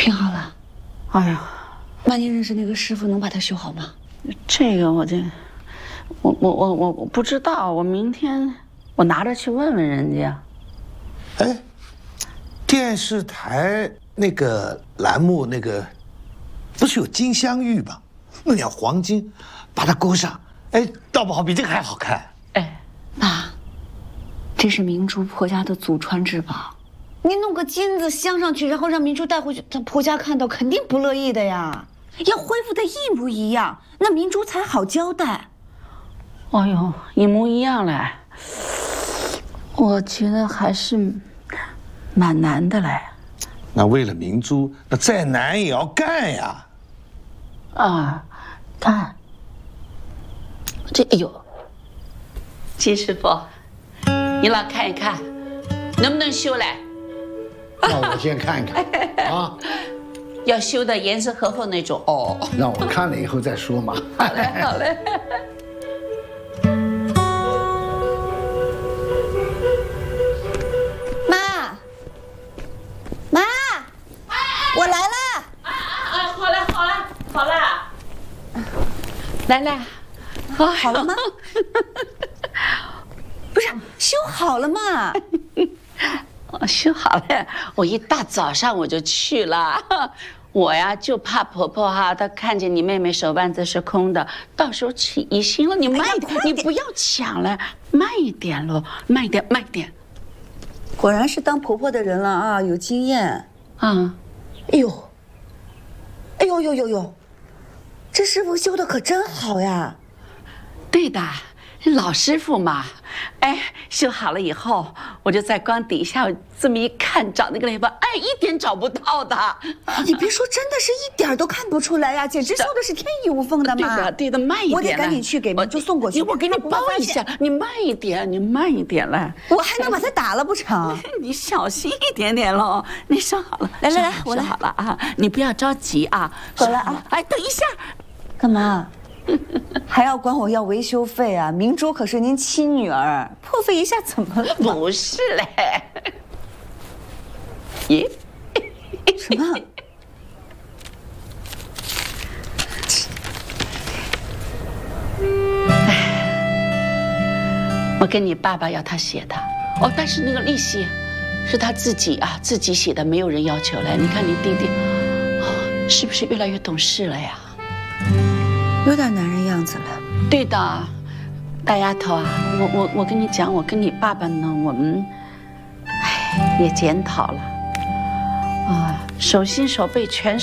拼好了。 哎呀， 那你认识那个师傅能把它修好吗？ 这个我不知道，我明天我拿着去问问人家。 哎，电视台那个栏目那个不是有金镶玉吗？弄点黄金，把它勾上，哎，倒不好比这个还好看。 哎， 爸，这是明珠婆家的祖传之宝，你弄个金子镶上去，然后让明珠带回去，她婆家看到肯定不乐意的呀。要恢复的一模一样，那明珠才好交代。 哎呦，一模一样嘞，我觉得还是蛮难的嘞。 那为了明珠，那再难也要干呀。 啊，看，哎呦，金师傅，你老看一看，能不能修嘞？ 那我先看看啊。 要修的严丝合缝那种哦。 那我看了以后再说嘛。 好嘞，好嘞。 妈，妈，我来了。 好了，来， 好了吗？不是修好了吗？ 修好了，我一大早上我就去了。我呀就怕婆婆哈，她看见你妹妹手腕子是空的，到时候起疑心了。你慢一点，你不要抢了，慢一点喽，慢一点。 果然是当婆婆的人了啊，有经验啊！ 哎呦，这师傅修的可真好呀！ 对的，老师傅嘛。哎，修好了以后，我就在光底下这么一看，找那个雷包，哎，一点找不到的。 你别说，真的是一点都看不出来呀，简直修的是天衣无缝的嘛！ 对的，慢一点。 我得赶紧去给明珠送过去。 我给你包一下，你慢一点来。 我还能把它打了不成？ 你小心一点点喽。你收好了， 来，我来好了啊，你不要着急啊。 走了啊！ 哎，等一下， 干嘛？还要管我要维修费啊？明珠可是您亲女儿，破费一下怎么了？ 不是嘞。咦？ 什么？ 我跟你爸爸要他写的哦，但是那个利息是他自己写的，没有人要求嘞。你看你弟弟，是不是越来越懂事了呀？ 有点男人样子了。 对的，大丫头啊，我跟你讲，我跟你爸爸呢，我们也检讨了，手心手背全是。